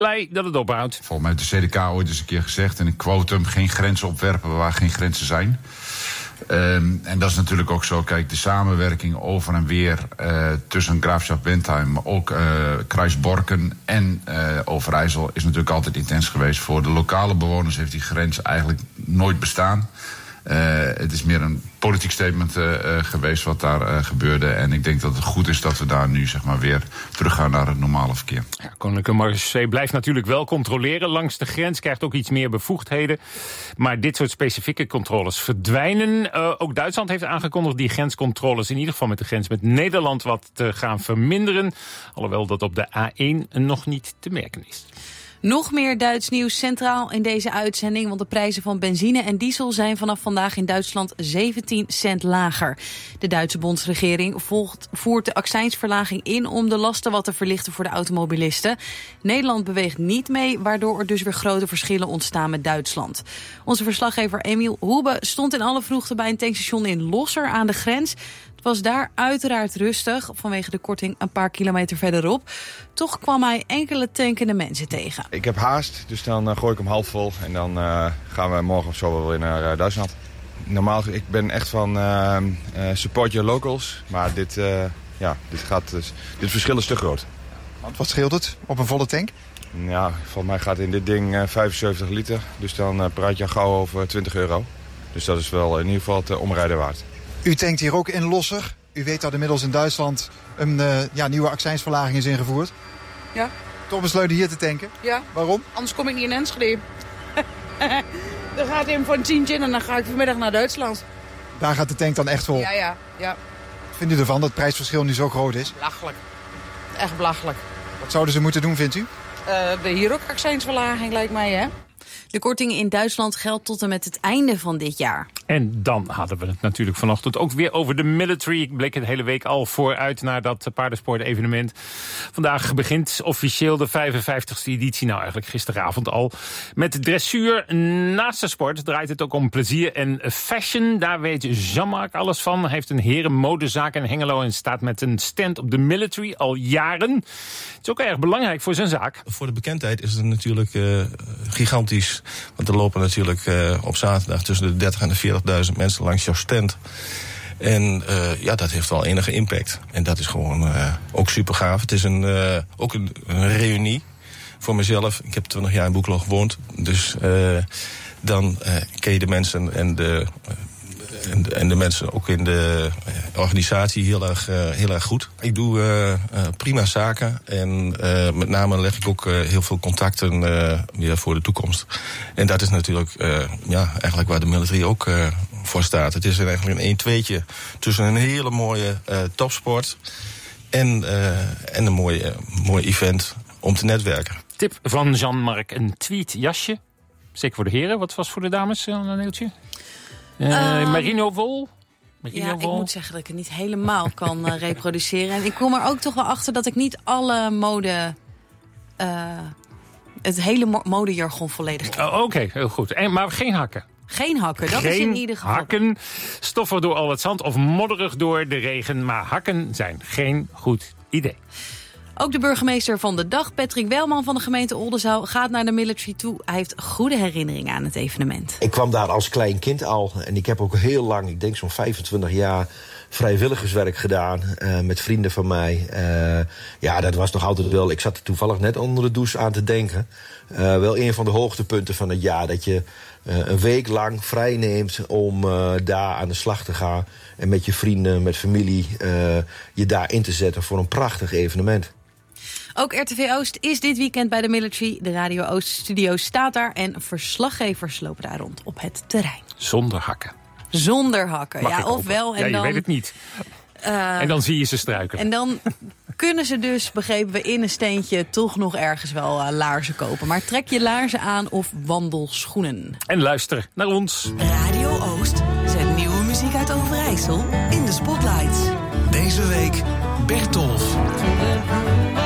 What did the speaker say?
blij dat het ophoudt. Volgens mij heeft de CDK ooit eens een keer gezegd, en ik quote hem, geen grenzen opwerpen waar geen grenzen zijn. En dat is natuurlijk ook zo. Kijk, de samenwerking over en weer tussen Graafschap Bentheim, maar ook Kruis Borken en Overijssel is natuurlijk altijd intens geweest. Voor de lokale bewoners heeft die grens eigenlijk nooit bestaan. Het is meer een politiek statement geweest wat daar gebeurde. En ik denk dat het goed is dat we daar nu zeg maar weer teruggaan naar het normale verkeer. Ja, Koninklijke Marechaussee blijft natuurlijk wel controleren langs de grens. Krijgt ook iets meer bevoegdheden. Maar dit soort specifieke controles verdwijnen. Ook Duitsland heeft aangekondigd die grenscontroles in ieder geval met de grens met Nederland wat te gaan verminderen. Alhoewel dat op de A1 nog niet te merken is. Nog meer Duits nieuws centraal in deze uitzending, want de prijzen van benzine en diesel zijn vanaf vandaag in Duitsland 17 cent lager. De Duitse bondsregering voert de accijnsverlaging in om de lasten wat te verlichten voor de automobilisten. Nederland beweegt niet mee, waardoor er dus weer grote verschillen ontstaan met Duitsland. Onze verslaggever Emiel Hoebe stond in alle vroegte bij een tankstation in Losser aan de grens. Het was daar uiteraard rustig, vanwege de korting een paar kilometer verderop. Toch kwam hij enkele tankende mensen tegen. Ik heb haast, dus dan gooi ik hem half vol en dan gaan we morgen of zo wel weer naar Duitsland. Normaal, ik ben echt van support your locals, maar dit verschil is te groot. Want wat scheelt het op een volle tank? Ja, volgens mij gaat in dit ding 75 liter, dus dan praat je gauw over €20. Dus dat is wel in ieder geval het omrijden waard. U tankt hier ook in Losser. U weet dat inmiddels in Duitsland een nieuwe accijnsverlaging is ingevoerd. Ja. Toch besluiten hier te tanken? Ja. Waarom? Anders kom ik niet in Enschede. Dan gaat hij voor een tientje en dan ga ik vanmiddag naar Duitsland. Daar gaat de tank dan echt vol? Ja. Wat vindt u ervan dat het prijsverschil nu zo groot is? Belachelijk. Echt belachelijk. Wat zouden ze moeten doen, vindt u? Hier ook accijnsverlaging lijkt mij, hè? De korting in Duitsland geldt tot en met het einde van dit jaar. En dan hadden we het natuurlijk vanochtend ook weer over de military. Ik bleek het hele week al vooruit naar dat paardensport-evenement. Vandaag begint officieel de 55ste editie. Nou, eigenlijk gisteravond al. Met dressuur naast de sport draait het ook om plezier en fashion. Daar weet Jean-Marc alles van. Hij heeft een herenmodezaak in Hengelo en staat met een stand op de military al jaren. Het is ook erg belangrijk voor zijn zaak. Voor de bekendheid is het natuurlijk gigantisch. Want er lopen natuurlijk op zaterdag tussen de 30 en de 40.000 mensen langs jouw stand. En dat heeft wel enige impact. En dat is gewoon ook super gaaf. Het is ook een reunie voor mezelf. Ik heb 20 jaar in Boeklo gewoond. Dus dan ken je de mensen en de mensen ook in de organisatie heel erg goed. Ik doe prima zaken en met name leg ik ook heel veel contacten weer voor de toekomst. En dat is natuurlijk eigenlijk waar de military ook voor staat. Het is eigenlijk een 1-2'tje tussen een hele mooie topsport en een mooi event om te netwerken. Tip van Jean-Marc, een tweed jasje. Zeker voor de heren. Wat was voor de dames, een deeltje? Merino wol? Ik moet zeggen dat ik het niet helemaal kan reproduceren. En ik kom er ook toch wel achter dat ik niet alle mode... het hele modejargon volledig ken. Oké, heel goed. Maar geen hakken? Geen hakken, dat is in ieder geval. Hakken, stoffig door al het zand of modderig door de regen. Maar hakken zijn geen goed idee. Ook de burgemeester van de dag, Patrick Welman van de gemeente Oldenzaal, gaat naar de military toe. Hij heeft goede herinneringen aan het evenement. Ik kwam daar als klein kind al en ik heb ook heel lang, ik denk zo'n 25 jaar... vrijwilligerswerk gedaan met vrienden van mij. Dat was nog altijd wel... Ik zat er toevallig net onder de douche aan te denken. Wel een van de hoogtepunten van het jaar. Dat je een week lang vrij neemt om daar aan de slag te gaan. En met je vrienden, met familie je daar in te zetten voor een prachtig evenement. Ook RTV Oost is dit weekend bij de military. De Radio Oost studio staat daar en verslaggevers lopen daar rond op het terrein. Zonder hakken. Zonder hakken, ja, ofwel. En je weet het niet. En dan zie je ze struikelen. En dan kunnen ze dus, begrepen we, in een steentje toch nog ergens wel laarzen kopen. Maar trek je laarzen aan of wandelschoenen. En luister naar ons. Radio Oost zet nieuwe muziek uit Overijssel in de Spotlights. Deze week Bertolf.